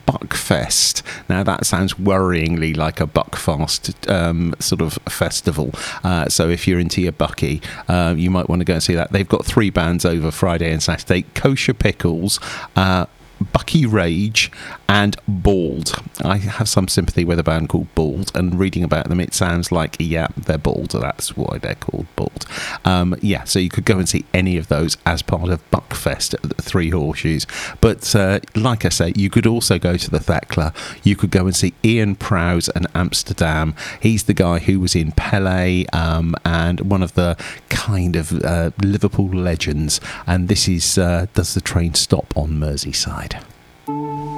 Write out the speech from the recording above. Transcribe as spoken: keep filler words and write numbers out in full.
Buckfest. Now that sounds worryingly like a Buckfast um, sort of festival. Uh, so if you're into your Bucky, uh, you might want to go and see that. They've got three bands over Friday and Saturday: Kosher Pickles, uh, Bucky Rage, and Bald. I have some sympathy with a band called Bald, and reading about them, it sounds like, yeah, they're bald. That's why they're called Bald. Um, yeah, so you could go and see any of those as part of Buckfest at the Three Horseshoes. But uh, like I say, you could also go to the Thekla. You could go and see Ian Prowse and Amsterdam. He's the guy who was in Pele um, and one of the kind of uh, Liverpool legends. And this is uh, Does the Train Stop on Merseyside?